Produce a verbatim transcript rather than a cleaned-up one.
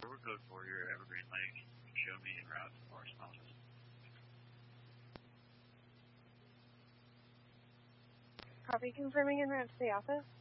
We're code for your Evergreen Lake. Show me en route for responses. Copy, confirming en route to the office.